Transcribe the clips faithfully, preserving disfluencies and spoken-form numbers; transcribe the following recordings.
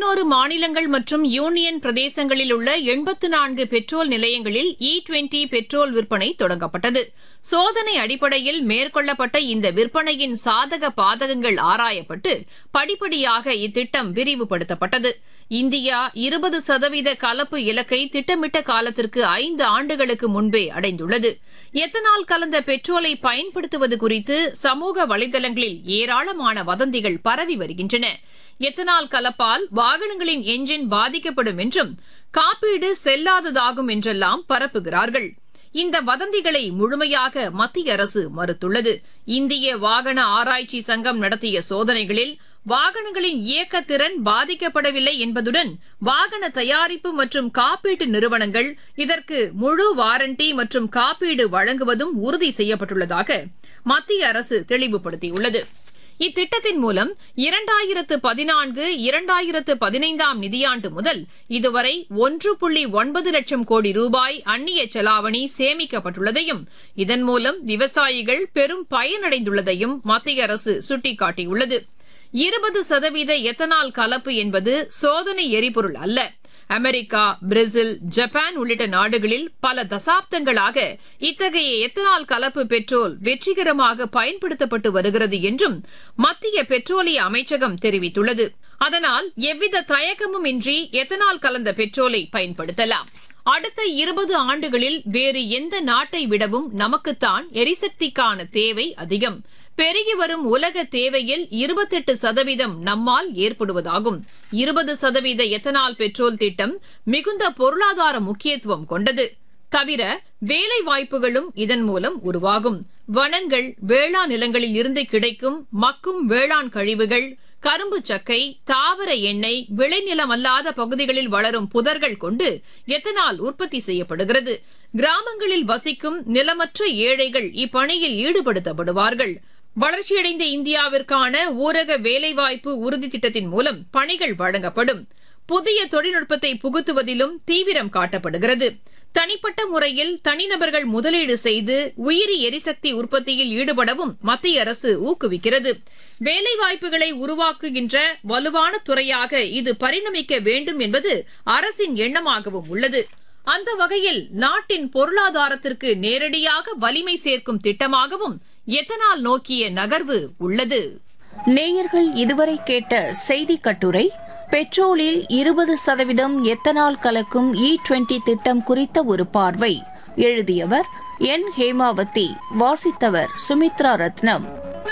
பதினோரு மாநிலங்கள் மற்றும் யூனியன் பிரதேசங்களில் உள்ள எண்பத்து நான்கு பெட்ரோல் நிலையங்களில் இ டுவெண்டி பெட்ரோல் விற்பனை தொடங்கப்பட்டது. சோதனை அடிப்படையில் மேற்கொள்ளப்பட்ட இந்த விற்பனையின் சாதக பாதகங்கள் ஆராயப்பட்டு படிப்படியாக இத்திட்டம் விரிவுபடுத்தப்பட்டது. இந்தியா இருபது சதவீத கலப்பு இலக்கை திட்டமிட்ட காலத்திற்கு ஐந்து ஆண்டுகளுக்கு முன்பே அடைந்துள்ளது. எத்தனால் கலந்த பெட்ரோலை பயன்படுத்துவது குறித்து சமூக வலைதளங்களில் ஏராளமான வதந்திகள் பரவி வருகின்றன. எத்தனால் கலப்பால் வாகனங்களின் எஞ்சின் பாதிக்கப்படும் என்றும் காப்பீடு செல்லாததாகும் என்றெல்லாம் பரப்புகிறார்கள். இந்த வதந்திகளை முழுமையாக மத்திய அரசு மறுத்துள்ளது. இந்திய வாகன ஆராய்ச்சி சங்கம் நடத்திய சோதனைகளில் வாகனங்களின் இயக்கத்திறன் பாதிக்கப்படவில்லை என்பதுடன் வாகன தயாரிப்பு மற்றும் காப்பீட்டு நிறுவனங்கள் இதற்கு முழு வாரண்டி மற்றும் காப்பீடு வழங்குவதும் உறுதி செய்யப்பட்டுள்ளதாக மத்திய அரசு தெளிவுபடுத்தியுள்ளது. இத்திட்டத்தின் மூலம் இரண்டாயிரத்து பதினான்கு இரண்டாயிரத்து பதினைந்தாம் நிதியாண்டு முதல் இதுவரை ஒன்று புள்ளி ஒன்பது லட்சம் கோடி ரூபாய் அந்நிய செலாவணி சேமிக்கப்பட்டுள்ளதையும் இதன் மூலம் விவசாயிகள் பெரும் பயனடைந்துள்ளதையும் மத்திய அரசு சுட்டிக்காட்டியுள்ளது. இருபது சதவீத எத்தனால் கலப்பு என்பது சோதனை எரிபொருள் அல்ல. அமெரிக்கா, பிரேசில், ஜப்பான் உள்ளிட்ட நாடுகளில் பல தசாப்தங்களாக இத்தகைய எத்தனால் கலப்பு பெட்ரோல் வெற்றிகரமாக பயன்படுத்தப்பட்டு வருகிறது என்றும் மத்திய பெட்ரோலிய அமைச்சகம் தெரிவித்துள்ளது. அதனால் எவ்வித தயக்கமும் இன்றி எத்தனால் கலந்த பெட்ரோலை பயன்படுத்தலாம். அடுத்த இருபது ஆண்டுகளில் வேறு எந்த நாட்டை விடவும் நமக்குத்தான் எரிசக்திக்கான தேவை அதிகம். பெருகி வரும் உலக தேவையில் இருபத்தெட்டு சதவீதம் நம்மால் ஏற்படுவதாகும். இருபது சதவீத எத்தனால் பெட்ரோல் திட்டம் மிகுந்த பொருளாதார முக்கியத்துவம் கொண்டது. தவிர வேலை வாய்ப்புகளும் இதன் மூலம் உருவாகும். வனங்கள், வேளாண் நிலங்களில் இருந்து கிடைக்கும் மக்கும் வேளாண் கழிவுகள், கரும்பு சக்கை, தாவர எண்ணெய், விளைநிலமல்லாத பகுதிகளில் வளரும் புதர்கள் கொண்டு எத்தனால் உற்பத்தி செய்யப்படுகிறது. கிராமங்களில் வசிக்கும் நிலமற்ற ஏழைகள் இப்பணியில் ஈடுபடுத்தப்படுவார்கள். வளர்ச்சியடைந்த இந்தியாவிற்கான ஊரக வேலைவாய்ப்பு உறுதி திட்டத்தின் மூலம் பணிகள் வழங்கப்படும். புதிய தொழில்நுட்பத்தை புகுத்துவதிலும் தீவிரம் காட்டப்படுகிறது. தனிப்பட்ட முறையில் தனிநபர்கள் முதலீடு செய்து உயிரி எரிசக்தி உற்பத்தியில் ஈடுபடவும் மத்திய அரசு ஊக்குவிக்கிறது. வேலைவாய்ப்புகளை உருவாக்குகின்ற வலுவான துறையாக இது பரிணமிக்க வேண்டும் என்பது அரசின் எண்ணமாகவும் உள்ளது. அந்த வகையில் நாட்டின் பொருளாதாரத்திற்கு நேரடியாக வலிமை சேர்க்கும் திட்டமாகவும் எத்தனால் நோக்கிய நகர்வு உள்ளது. நேயர்கள் இதுவரை கேட்ட செய்தி கட்டுரை பெட்ரோலில் இருபது சதவீதம் எத்தனால் கலக்கும் இ டுவெண்டி திட்டம் குறித்த ஒரு பார்வை. எழுதியவர் என் ஹேமாவதி. வாசித்தவர் சுமித்ரா ரத்னம்.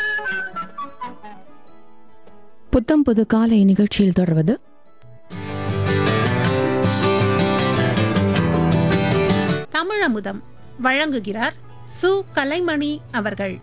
புத்தம் புது காலை நிகழ்ச்சியில் தொடர்வது தமிழமுதம். வழங்குகிறார் சு கலைமணி அவர்கள்.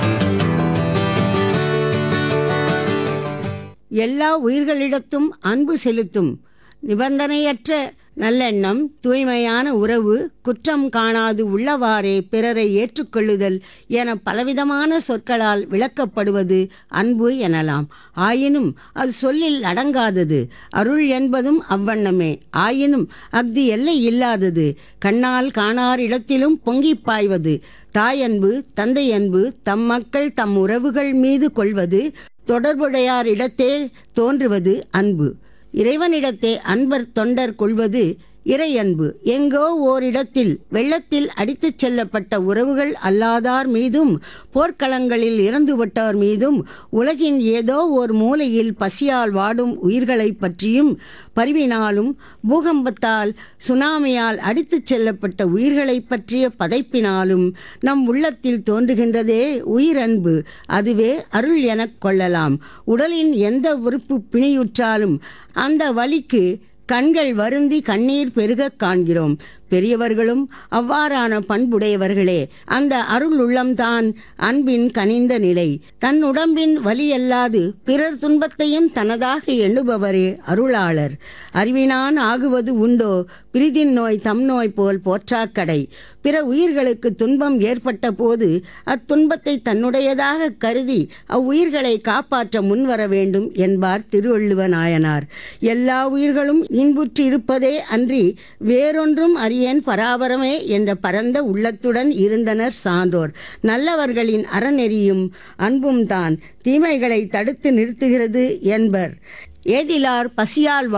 எல்லா உயிர்களிடத்தும் அன்பு செலுத்தும் நிபந்தனையற்ற நல்லெண்ணம், தூய்மையான உறவு, குற்றம் காணாது உள்ளவாறே பிறரை ஏற்றுக்கொள்ளுதல் என பலவிதமான சொற்களால் விளக்கப்படுவது அன்பு எனலாம். ஆயினும் அது சொல்லில் அடங்காதது. அருள் என்பதும் அவ்வண்ணமே. ஆயினும் அஃது எல்லை இல்லாதது. கண்ணால் காணார் இடத்திலும் பொங்கிப் பாய்வது. தாயன்பு, தந்தையன்பு, தம் மக்கள் தம் உறவுகள் மீது கொள்வது, தொடர்புடையார் இடத்தே தோன்றுவது அன்பு. இறைவனிடத்தே அன்பர் தொண்டர் கொள்வது இறையன்பு. எங்கோ ஓரிடத்தில் வெள்ளத்தில் அடித்துச் செல்லப்பட்ட உறவுகள் அல்லாதார் மீதும் போர்க்களங்களில் இறந்துவிட்டோர் மீதும் உலகின் ஏதோ ஓர் மூலையில் பசியால் வாடும் உயிர்களை பற்றியும் பரிவினாலும் பூகம்பத்தால் சுனாமியால் அடித்துச் செல்லப்பட்ட உயிர்களை பற்றிய பதைப்பினாலும் நம் உள்ளத்தில் தோன்றுகின்றதே உயிரன்பு. அதுவே அருள் எனக் கொள்ளலாம். உடலின் எந்த உறுப்பு பிணியுற்றாலும் அந்த வலிக்கு கண்கள் வருந்தி கண்ணீர் பெருகக் காண்கிறோம். பெரியவர்களும் அவ்வாறான பண்புடையவர்களே. அந்த அருள் உள்ளம்தான் அன்பின் கனிந்த நிலை. தன் உடம்பின் வலியல்லாது பிறர் துன்பத்தையும் தனதாக எண்ணுபவரே அருளாளர். அறிவினான் ஆகுவது உண்டோ பிரிதின் நோய் தம் நோய் போல் போற்றாக்கடை. பிற உயிர்களுக்கு துன்பம் ஏற்பட்ட போது அத்துன்பத்தை தன்னுடையதாக கருதி அவ்வுயிர்களை காப்பாற்ற முன்வர வேண்டும் என்பார் திருவள்ளுவ நாயனார். எல்லா உயிர்களும் இன்புற்று இருப்பதே அன்றி வேறொன்றும் அறிய ஏன் பராபரமே என்ற பரந்த உள்ளத்துடன் இருந்தனர் சான்றோர். நல்லவர்களின் அறநெறியும் அன்பும் தான் தீமைகளை தடுத்து நிறுத்துகிறது என்பர். ஏதிலார் பசியால்